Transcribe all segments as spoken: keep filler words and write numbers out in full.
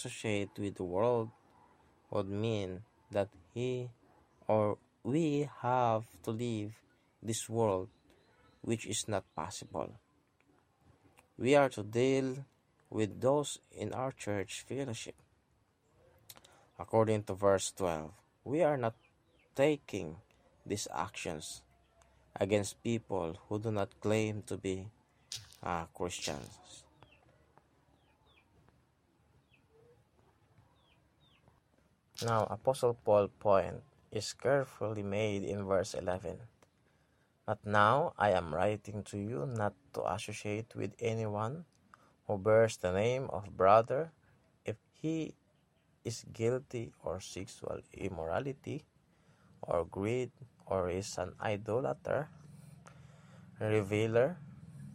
associate with the world would mean that he or we have to leave this world, which is not possible. We are to deal with those in our church fellowship. According to verse twelve, we are not taking these actions against people who do not claim to be uh, Christians. Now, Apostle Paul's point is carefully made in verse eleven. But now I am writing to you not to associate with anyone who bears the name of brother if he is guilty of sexual immorality or greed, or is an idolater, reviler,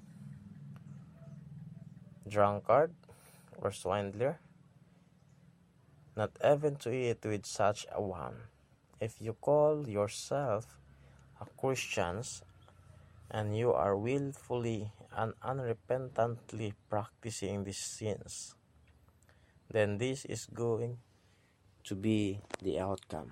drunkard, or swindler, not even to eat with such a one. If you call yourself a Christian and you are willfully and unrepentantly practicing these sins, then this is going to be the outcome.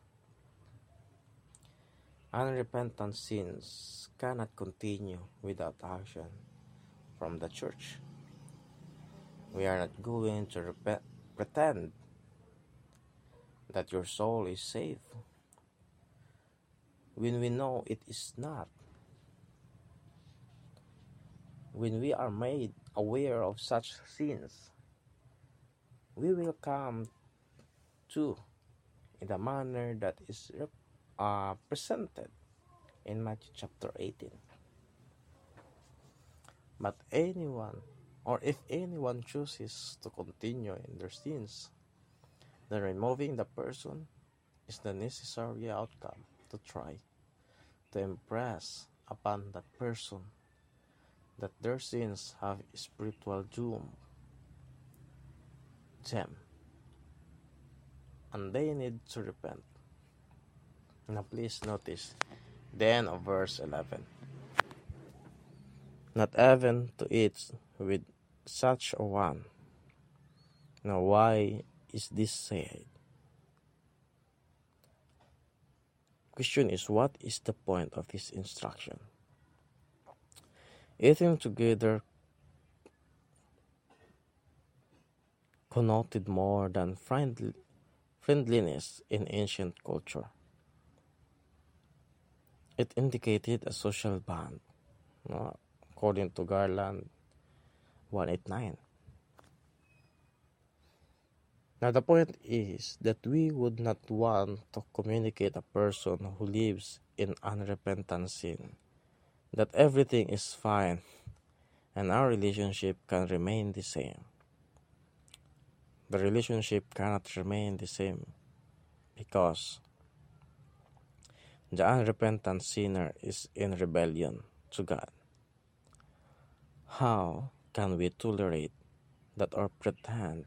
Unrepentant sins cannot continue without action from the church. We are not going to rep- pretend that your soul is safe when we know it is not. When we are made aware of such sins, we will come to in the manner that is uh, presented in Matthew chapter eighteen. But anyone, or if anyone chooses to continue in their sins, then removing the person is the necessary outcome to try to impress upon that person that their sins have spiritual doom them, and they need to repent. Now please notice the end of verse eleven. Not even to eat with such a one. Now why is this said? Question is, what is the point of this instruction? Eating together connoted more than friendly, friendliness in ancient culture. It indicated a social bond, no? According to Garland one eighty-nine. Now the point is that we would not want to communicate a person who lives in unrepentant sin that everything is fine and our relationship can remain the same. The relationship cannot remain the same because the unrepentant sinner is in rebellion to God. How can we tolerate that or pretend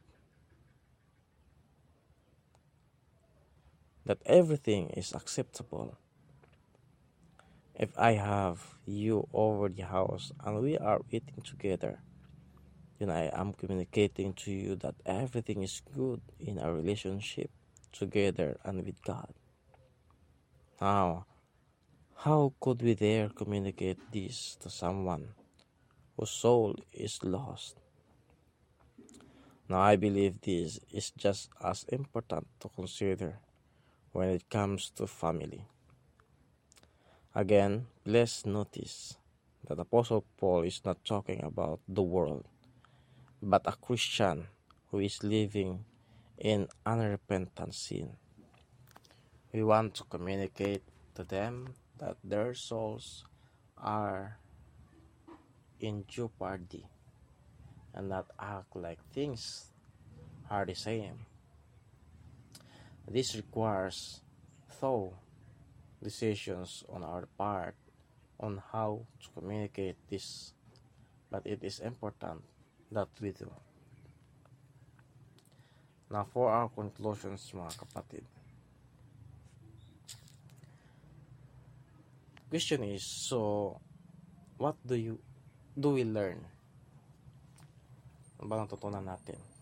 that everything is acceptable? If I have you over the house and we are eating together, then I am communicating to you that everything is good in our relationship together and with God. Now, how could we dare communicate this to someone whose soul is lost? Now, I believe this is just as important to consider when it comes to family. Again, please notice that Apostle Paul is not talking about the world, but a Christian who is living in unrepentant sin. We want to communicate to them that their souls are in jeopardy and not act like things are the same. This requires thorough decisions on our part on how to communicate this, but it is important that we do. Now for our conclusions, mga kapatid. Question is, so what do you do we learn? Ano ba natutunan natin?